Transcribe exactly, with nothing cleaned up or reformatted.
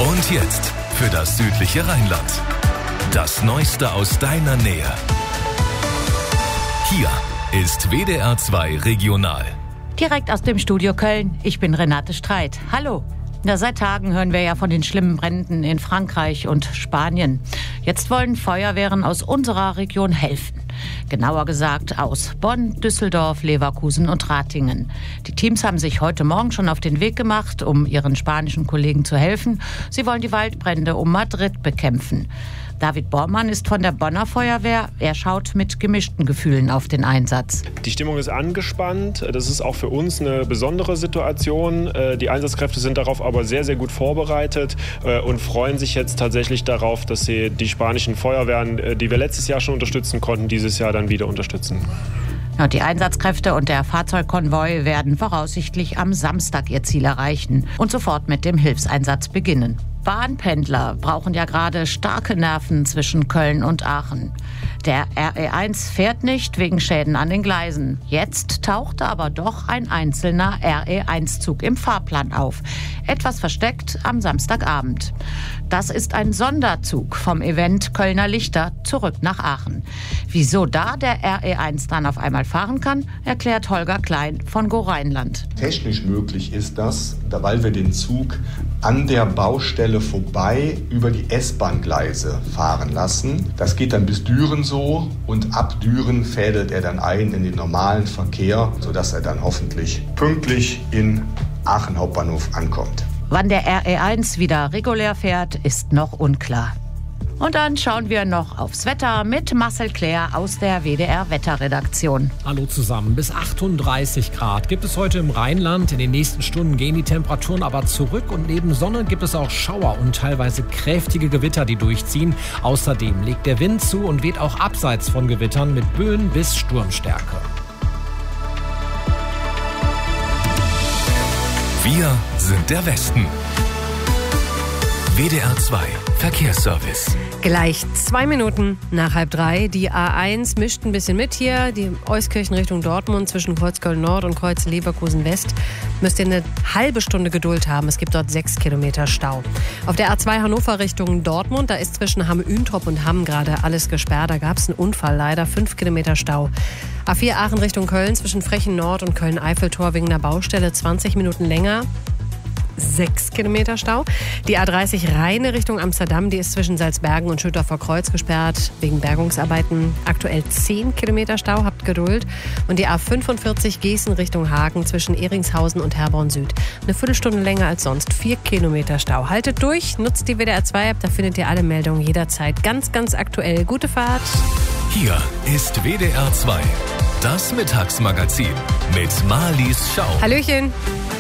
Und jetzt für das südliche Rheinland. Das Neueste aus deiner Nähe. Hier ist W D R zwei Regional. Direkt aus dem Studio Köln. Ich bin Renate Streit. Hallo. Ja, seit Tagen hören wir ja von den schlimmen Bränden in Frankreich und Spanien. Jetzt wollen Feuerwehren aus unserer Region helfen. Genauer gesagt aus Bonn, Düsseldorf, Leverkusen und Ratingen. Die Teams haben sich heute Morgen schon auf den Weg gemacht, um ihren spanischen Kollegen zu helfen. Sie wollen die Waldbrände um Madrid bekämpfen. David Bormann ist von der Bonner Feuerwehr. Er schaut mit gemischten Gefühlen auf den Einsatz. Die Stimmung ist angespannt. Das ist auch für uns eine besondere Situation. Die Einsatzkräfte sind darauf aber sehr, sehr gut vorbereitet und freuen sich jetzt tatsächlich darauf, dass sie die spanischen Feuerwehren, die wir letztes Jahr schon unterstützen konnten, dieses Jahr dann wieder unterstützen. Ja, die Einsatzkräfte und der Fahrzeugkonvoi werden voraussichtlich am Samstag ihr Ziel erreichen und sofort mit dem Hilfseinsatz beginnen. Bahnpendler brauchen ja gerade starke Nerven zwischen Köln und Aachen. Der R E eins fährt nicht wegen Schäden an den Gleisen. Jetzt tauchte aber doch ein einzelner R E eins Zug im Fahrplan auf. Etwas versteckt am Samstagabend. Das ist ein Sonderzug vom Event Kölner Lichter zurück nach Aachen. Wieso da der R E eins dann auf einmal fahren kann, erklärt Holger Klein von Go Rheinland. Technisch möglich ist das, weil wir den Zug an der Baustelle vorbei über die S-Bahn-Gleise fahren lassen. Das geht dann bis Düren so und ab Düren fädelt er dann ein in den normalen Verkehr, sodass er dann hoffentlich pünktlich in Aachen Hauptbahnhof ankommt. Wann der R E eins wieder regulär fährt, ist noch unklar. Und dann schauen wir noch aufs Wetter mit Marcel Claire aus der W D R-Wetterredaktion. Hallo zusammen. Bis achtunddreißig Grad gibt es heute im Rheinland. In den nächsten Stunden gehen die Temperaturen aber zurück und neben Sonne gibt es auch Schauer und teilweise kräftige Gewitter, die durchziehen. Außerdem legt der Wind zu und weht auch abseits von Gewittern mit Böen bis Sturmstärke. Wir sind der Westen. W D R zwei Verkehrsservice. Gleich zwei Minuten nach halb drei. Die A eins mischt ein bisschen mit hier. Die Euskirchen Richtung Dortmund zwischen Kreuzköln Nord und Kreuz Leverkusen West. Müsst ihr eine halbe Stunde Geduld haben. Es gibt dort sechs Kilometer Stau. Auf der A zwei Hannover Richtung Dortmund, da ist zwischen Hamm-Üntrop und Hamm gerade alles gesperrt. Da gab es einen Unfall, leider fünf Kilometer Stau. A vier Aachen Richtung Köln zwischen Frechen Nord und Köln-Eiffeltor wegen einer Baustelle zwanzig Minuten länger. Sechs Kilometer Stau. Die A dreißig Rheine Richtung Amsterdam, die ist zwischen Salzbergen und Schütter vor Kreuz gesperrt wegen Bergungsarbeiten. Aktuell zehn Kilometer Stau, habt Geduld. Und die A fünfundvierzig Gießen Richtung Hagen zwischen Ehringshausen und Herborn Süd. Eine Viertelstunde länger als sonst, vier Kilometer Stau. Haltet durch, nutzt die W D R zwei App, da findet ihr alle Meldungen jederzeit ganz, ganz aktuell. Gute Fahrt. Hier ist W D R zwei, das Mittagsmagazin mit Marlies Schau. Hallöchen.